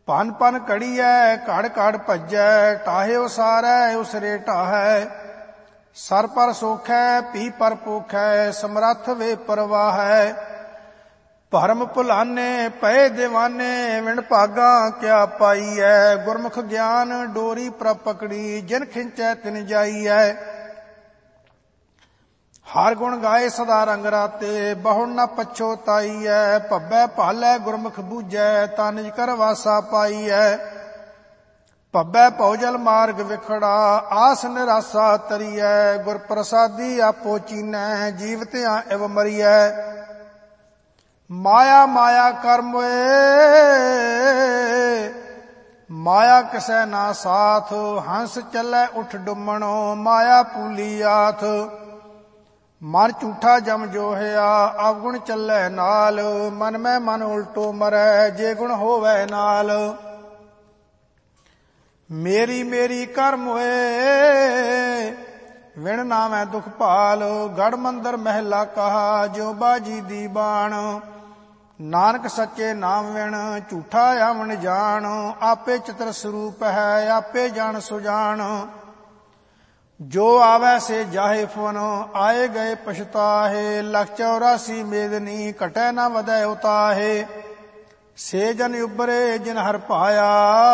ਪਨ ਪਨ ਘੜੀਐ ਘੜ ਘੜ ਭੱਜੈ, ਟਾਹੇ ਉਸਾਰੈ ਉਸਰੇ ਢਾਹੈ। ਸਰ ਪਰ ਸੋਖੈ ਪੀ ਪਰ ਪੋਖੈ, ਸਮਰੱਥ ਵੇ ਪਰਵਾਹੈ। ਭਰਮ ਭੁਲਾਨੇ ਪਏ ਦੀਵਾਨੇ, ਵਿਣ ਭਾਗਾਂ ਕਿਆ ਪਾਈਐ। ਗੁਰਮੁਖ ਗਿਆਨ ਡੋਰੀ ਪ੍ਰਭ ਪਕੜੀ, ਜਿਨ ਖਿੰਚੈ ਤਿਨ ਜਾਈਐ। ਹਰ ਗੁਣ ਗਾਏ ਸਦਾ ਰੰਗ ਰਾਤੇ, ਬਹੁੜ ਨ ਪਛੋਤਾਈਐ। ਭੱਬੈ ਭਾਲੈ ਗੁਰਮੁਖ ਬੂਝੈ, ਤਾ ਨਿਜ ਕਰ ਵਾਸਾ ਪਾਈਐ। ਭੱਬੈ ਭਉਜਲ ਮਾਰਗ ਵਿਖੜਾ, ਆਸ ਨਿਰਾਸਾ ਤਰੀਐ। ਗੁਰ ਪ੍ਰਸਾਦੀ ਆਪੋ ਚੀਨੈ, ਜੀਵਤਿਆਂ ਇਵ ਮਰੀਐ। ਮਾਇਆ ਮਾਇਆ ਕਰ ਮੋਏ, ਮਾਇਆ ਕਿਸੈ ਨਾ ਸਾਥ। ਹੰਸ ਚੱਲੈ ਉਠ ਡੁੰਮਣੋ, ਮਾਇਆ ਪੂਲੀ ਆਥ। ਮਨ ਝੂਠਾ ਜਮ ਜੋਹਿਆ, ਅਵਗੁਣ ਚੱਲੈ ਨਾਲ। ਮਨ ਮੈਂ ਮਨ ਉਲਟੋ ਮਰੈ, ਜੇ ਗੁਣ ਹੋਵੈ ਨਾਲ। ਮੇਰੀ ਮੇਰੀ ਕਰ ਮੋਏ, ਵਿਣ ਨਾਵੈ ਦੁਖ ਭਾਲ। ਗੜ ਮੰਦਰ ਮਹਿਲਾ ਕਹਾ, ਜਿਉ ਬਾਜੀ ਦੀ ਬਾਣ। ਨਾਨਕ ਸੱਚੇ ਨਾਮ ਵਿਣ, ਝੂਠਾ ਆਵਣ ਜਾਣ। ਆਪੇ ਚਤਰ ਸਰੂਪ ਹੈ, ਆਪੇ ਜਾਣ ਸੁਜਾਨ। ਜੋ ਆਵੈ ਸੇ ਜਾਹੇ ਫੁਨ, ਆਏ ਗਏ ਪਛਤਾਹੇ। ਲਖ 84 ਮੇਦਨੀ, ਘਟੈ ਨ ਵਧੈ ਉਤਾਹੇ। ਸੇ ਜਨ ਉਬਰੇ ਜਿਨ ਹਰ ਭਾਇਆ,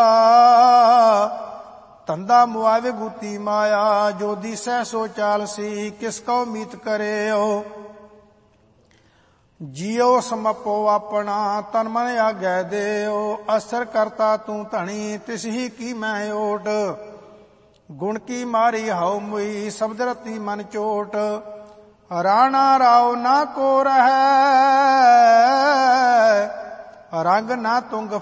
ਧੰਦਾ ਮੁਆਵੇ ਗੂਤੀ ਮਾਇਆ। ਜੋ ਦੀਸੈ ਸੋ ਚਾਲਸੀ, ਕਿਸ ਕਉ ਮੀਤ ਕਰਿਓ। ਜੀਉ ਸਮਪੋ ਆਪਣਾ, ਤਨ ਮਨ ਆਗੈ ਦੇਉ। ਅਸਰ ਕਰਤਾ ਤੂੰ ਧਣੀ, ਤਿਸ ਹੀ ਕੀ ਮੈਂ ਓਟ। ਗੁਣ ਕੀ ਮਾਰੀ ਹਉ ਮੁਈ, ਸ਼ਬਦ ਰਤੀ ਮਨ ਚੋਟ। ਰਾਣਾ ਰਾਉ ਨਾ ਕੋ ਰਹੈ, ਰੰਗ ਨਾ ਤੁੰਗ